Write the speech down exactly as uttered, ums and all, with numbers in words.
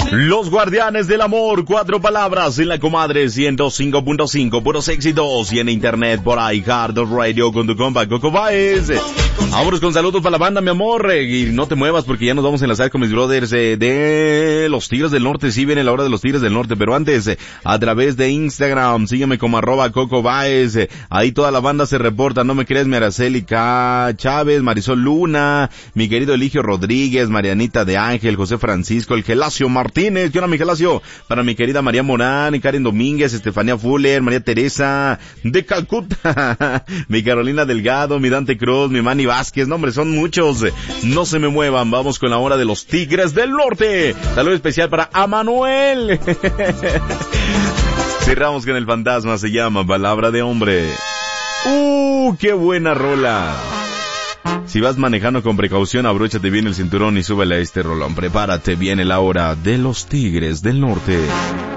Los Guardianes del Amor, cuatro palabras en la comadre ciento cinco punto cinco, puros éxitos, y en internet por ahí, Hard Radio con tu compa Coco Baez. Vámonos con saludos para la banda, mi amor, y no te muevas porque ya nos vamos a enlazar con mis brothers eh, de los Tigres del Norte. Sí viene la hora de los Tigres del Norte, pero antes, eh, a través de Instagram, sígueme como arroba Coco Baez, eh, ahí toda la banda se reporta. No me crees, mi Araceli K. Chávez, Marisol Luna, mi querido Eligio Rodríguez, Marianita de Ángel, José Francisco, el Gelacio Martínez, ¿qué onda, mi Gelacio? Para mi querida María Morán, Karen Domínguez, Estefanía Fuller, María Teresa de Calcuta, mi Carolina Delgado, mi Dante Cruz, mi Manny Vázquez. No, hombre, son muchos. No se me muevan, vamos con la hora de los Tigres del Norte. Saludo especial para Amanuel. Cerramos con el fantasma, se llama Palabra de Hombre. ¡Uh, qué buena rola! Si vas manejando con precaución, abróchate bien el cinturón y súbele a este rolón. Prepárate, viene la hora de los Tigres del Norte.